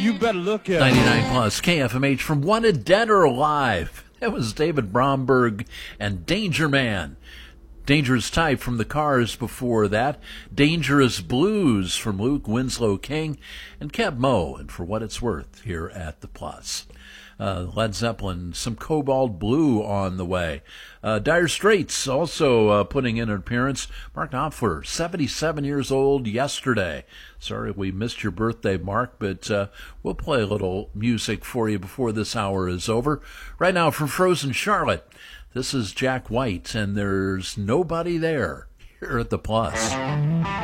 you better look at 99 plus KFMH from Wanted Dead or Alive. That was David Bromberg and Danger Man. Dangerous Type from the Cars before that. Dangerous Blues from Luke Winslow King and Keb Mo, and For What It's Worth here at the Plus. Led Zeppelin, some Cobalt Blue on the way. Dire Straits also putting in an appearance. Mark Knopfler, 77 years old yesterday. Sorry we missed your birthday, Mark, but we'll play a little music for you before this hour is over. Right now from Frozen Charlotte, this is Jack White, and There's Nobody There here at the Plus.